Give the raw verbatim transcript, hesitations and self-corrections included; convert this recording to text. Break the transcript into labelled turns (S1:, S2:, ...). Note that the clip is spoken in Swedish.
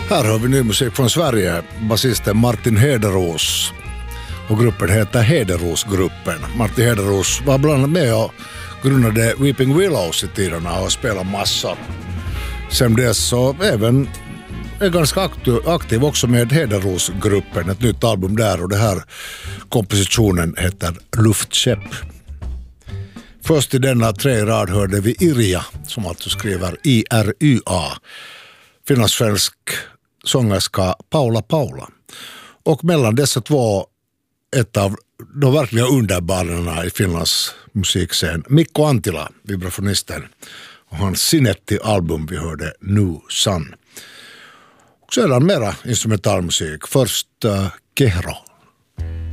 S1: Här har vi ny musik från Sverige, basisten Martin Hederos. Och gruppen heter Hederosgruppen. Martin Hederos var bland annat med och grundade Weeping Willows i tiderna och spelade massor. Sen dess så även är ganska aktiv, aktiv också med Hederosgruppen, ett nytt album där, och det här kompositionen heter Luftskepp. Först i denna tre rad hörde vi Irja, som alltså skriver I R Y A, finlandssvensk sångerska Paula Paula. Och mellan dessa två ett av de verkliga underbarnen i Finlands musikscen, Mikko Antila, vibrafonisten, och hans Sinetti-album vi hörde New Sun. Och sedan mera instrumentalmusik. Först uh, Kehro.